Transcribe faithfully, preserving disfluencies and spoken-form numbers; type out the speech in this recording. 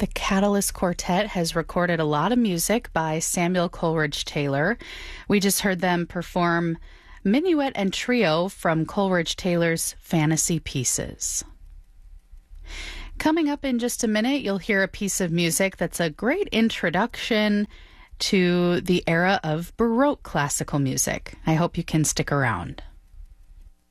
The Catalyst Quartet has recorded a lot of music by Samuel Coleridge Taylor. We just heard them perform Minuet and Trio from Coleridge Taylor's Fantasy Pieces. Coming up in just a minute, you'll hear a piece of music that's a great introduction to the era of Baroque classical music. I hope you can stick around.